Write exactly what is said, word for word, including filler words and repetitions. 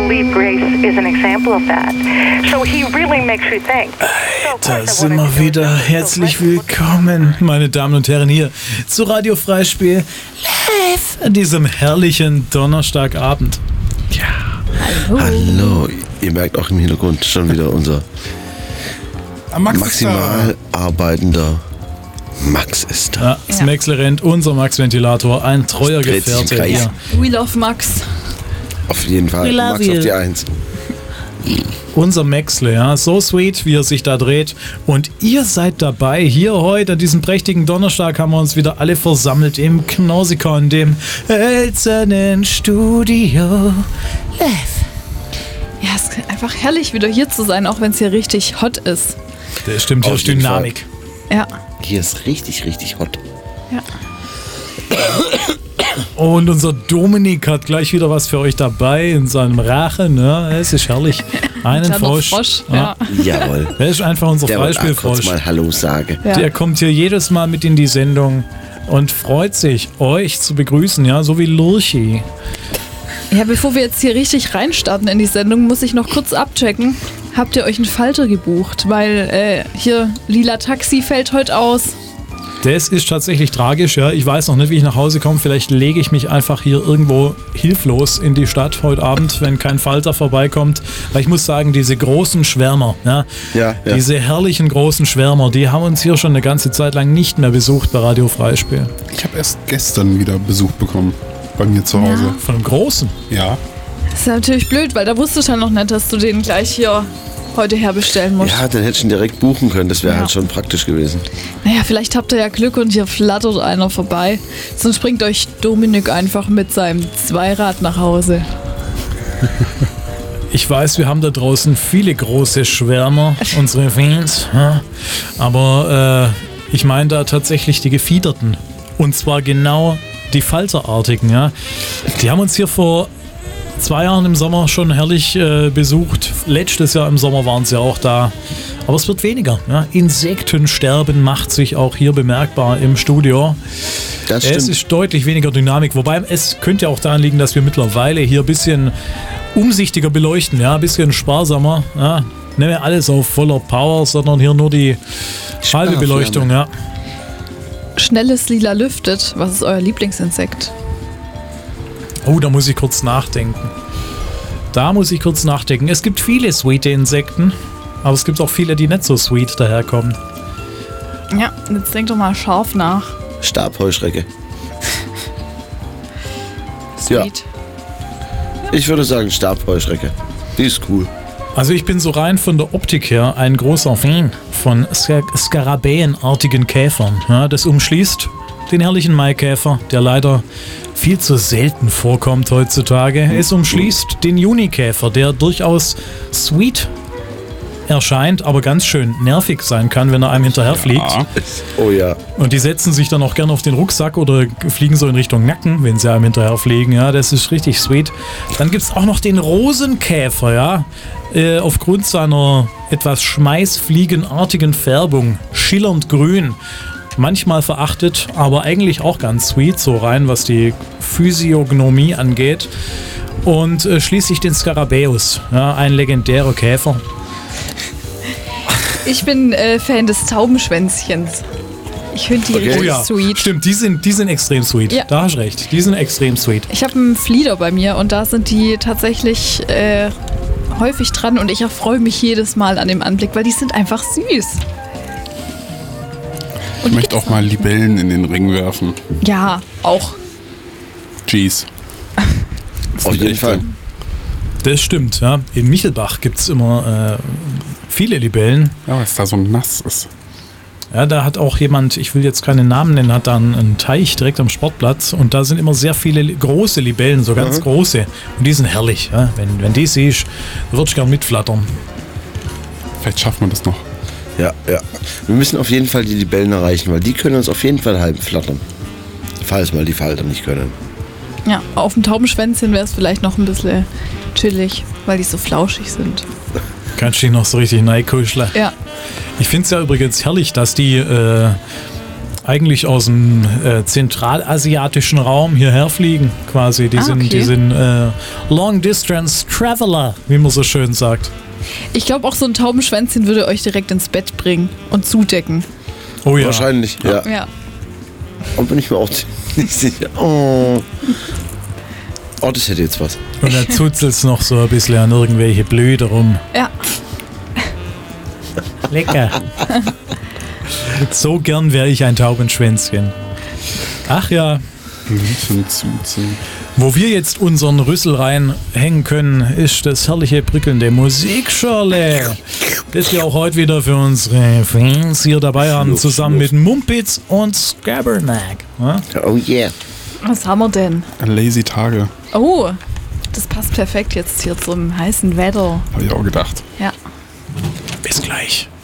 believe Grace is an example of that. So he really makes you think. Da sind wir wieder. Herzlich willkommen, meine Damen und Herren, hier zu Radio Freispiel live an diesem herrlichen Donnerstagabend. Ja. Hallo. Hallo. Ihr merkt auch im Hintergrund schon wieder unser Max maximal arbeitender Max ist da. Ja, das ja. Maxle rennt, unser Max-Ventilator, ein treuer Gefährte hier. We love Max. Auf jeden Fall. Max you. Auf die Eins. Unser Maxle, ja, so sweet, wie er sich da dreht. Und ihr seid dabei. Hier heute, an diesem prächtigen Donnerstag, haben wir uns wieder alle versammelt im Knorsikon, dem hölzernen Studio Live. Ja, es ist einfach herrlich, wieder hier zu sein, auch wenn es hier richtig hot ist. Das stimmt, hier ist Dynamik. Fall. Ja. Hier ist richtig, richtig hot. Ja. Und unser Dominik hat gleich wieder was für euch dabei in seinem Rachen. Ja, es ist herrlich. Einen Frosch. Frosch ja. Ja. Jawohl. Der ist einfach unser Der Freispielfrosch. Ich mal Hallo sage. Ja. Der kommt hier jedes Mal mit in die Sendung und freut sich, euch zu begrüßen, ja, so wie Lurchi. Ja, bevor wir jetzt hier richtig reinstarten in die Sendung, muss ich noch kurz abchecken. Habt ihr euch einen Falter gebucht? Weil äh, hier Lila Taxi fällt heute aus. Das ist tatsächlich tragisch, ja. Ich weiß noch nicht, wie ich nach Hause komme. Vielleicht lege ich mich einfach hier irgendwo hilflos in die Stadt heute Abend, wenn kein Falter vorbeikommt. Weil ich muss sagen, diese großen Schwärmer, ja, ja, ja. diese herrlichen großen Schwärmer, die haben uns hier schon eine ganze Zeit lang nicht mehr besucht bei Radio Freispiel. Ich habe erst gestern wieder Besuch bekommen bei mir zu Hause. Ja. Von einem Großen? Ja. Das ist natürlich blöd, weil da wusstest du ja noch nicht, dass du den gleich hier heute herbestellen musst. Ja, dann hättest du ihn direkt buchen können. Das wäre ja. halt schon praktisch gewesen. Naja, vielleicht habt ihr ja Glück und hier flattert einer vorbei. Sonst bringt euch Dominik einfach mit seinem Zweirad nach Hause. Ich weiß, wir haben da draußen viele große Schwärmer, unsere Fans. Ja. Aber äh, ich meine da tatsächlich die Gefiederten. Und zwar genau die Falterartigen. Ja. Die haben uns hier vor zwei Jahren im Sommer schon herrlich äh, besucht. Letztes Jahr im Sommer waren sie auch da. Aber es wird weniger. Ja? Insektensterben macht sich auch hier bemerkbar im Studio. Das stimmt. Es ist deutlich weniger Dynamik. Wobei es könnte ja auch daran liegen, dass wir mittlerweile hier ein bisschen umsichtiger beleuchten. Ja? Ein bisschen sparsamer. Ja? Nicht mehr alles auf voller Power, sondern hier nur die halbe Beleuchtung. Ja. Schnelles Lila lüftet. Was ist euer Lieblingsinsekt? Oh, da muss ich kurz nachdenken. Da muss ich kurz nachdenken. Es gibt viele sweete Insekten, aber es gibt auch viele, die nicht so sweet daherkommen. Ja, jetzt denk doch mal scharf nach. Stabheuschrecke. Sweet. Ja. Ich würde sagen Stabheuschrecke. Die ist cool. Also ich bin so rein von der Optik her ein großer Fan von Scar- Skarabäenartigen Käfern. Ja, das umschließt den herrlichen Maikäfer, der leider viel zu selten vorkommt heutzutage. Es umschließt den Junikäfer, der durchaus sweet erscheint, aber ganz schön nervig sein kann, wenn er einem hinterherfliegt. Ja. Oh ja. Und die setzen sich dann auch gerne auf den Rucksack oder fliegen so in Richtung Nacken, wenn sie einem hinterherfliegen. Ja, das ist richtig sweet. Dann gibt es auch noch den Rosenkäfer, ja. Äh, aufgrund seiner etwas schmeißfliegenartigen Färbung, schillernd grün. Manchmal verachtet, aber eigentlich auch ganz sweet, so rein, was die Physiognomie angeht. Und äh, schließlich den Skarabäus, ja, ein legendärer Käfer. Ich bin äh, Fan des Taubenschwänzchens. Ich finde die Okay. richtig Oh ja, sweet. stimmt, die sind, die sind extrem sweet. Ja. Da hast du recht, die sind extrem sweet. Ich habe einen Flieder bei mir und da sind die tatsächlich äh, häufig dran und ich erfreue mich jedes Mal an dem Anblick, weil die sind einfach süß. Ich möchte auch mal Libellen in den Ring werfen. Ja, auch. Jeez. Auf jeden Fall. Das stimmt, ja. In Michelbach gibt es immer äh, viele Libellen. Ja, weil es da so nass ist. Ja, da hat auch jemand, ich will jetzt keinen Namen nennen, hat da einen, einen Teich direkt am Sportplatz und da sind immer sehr viele li- große Libellen, so ganz Mhm. große. Und die sind herrlich, ja. Wenn, wenn die siehst, würdest du gern mitflattern. Vielleicht schaffen wir das noch. Ja, ja. Wir müssen auf jeden Fall die Libellen erreichen, weil die können uns auf jeden Fall halb flattern. Falls mal die Falter nicht können. Ja, auf dem Taubenschwänzchen wäre es vielleicht noch ein bisschen chillig, weil die so flauschig sind. Kannst du dich noch so richtig neikuscheln. Ja. Ich finde es ja übrigens herrlich, dass die äh, eigentlich aus dem äh, zentralasiatischen Raum hierher fliegen, quasi. Die Ah, sind, okay. die sind äh, Long-Distance-Traveler, wie man so schön sagt. Ich glaube, auch so ein Taubenschwänzchen würde euch direkt ins Bett bringen und zudecken. Oh ja. Wahrscheinlich, ja. Ja. Und bin ich mir auch nicht sicher. Oh. Oh, das hätte jetzt was. Und dann zuzelt's noch so ein bisschen an irgendwelche Blüte rum. Ja. Lecker. So gern wäre ich ein Taubenschwänzchen. Ach ja, Blüten zuziehen. wo wir jetzt unseren Rüssel reinhängen können, ist das herrliche, prickelnde Musikschorle, das wir auch heute wieder für unsere Fans hier dabei haben, Schluss, zusammen Schluss. mit Mumpitz und Scabernack. Ja? Oh yeah. Was haben wir denn? Lazy Tage, Oh, das passt perfekt jetzt hier zum heißen Wetter. habe ich auch gedacht. Ja. Bis gleich.